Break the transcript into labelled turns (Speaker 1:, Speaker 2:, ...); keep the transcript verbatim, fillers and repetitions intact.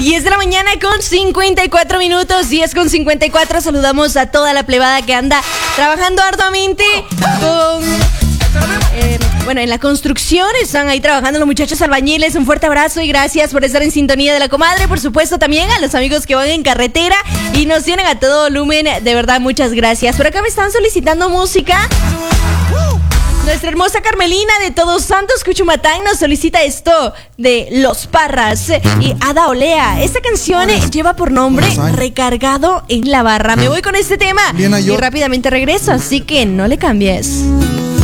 Speaker 1: diez de la mañana con cincuenta y cuatro minutos, diez con cincuenta y cuatro. Saludamos a toda la plebada que anda trabajando arduamente con... Eh, bueno, en la construcción están ahí trabajando los muchachos albañiles. Un fuerte abrazo y gracias por estar en sintonía de la comadre. Por supuesto también a los amigos que van en carretera y nos tienen a todo volumen. De verdad, muchas gracias. Por acá me están solicitando música. Nuestra hermosa Carmelina de Todos Santos, Cuchumatán, nos solicita esto de Los Parras y Ada Olea. Esta canción lleva por nombre Recargado en la Barra. Me voy con este tema y rápidamente regreso, así que no le cambies.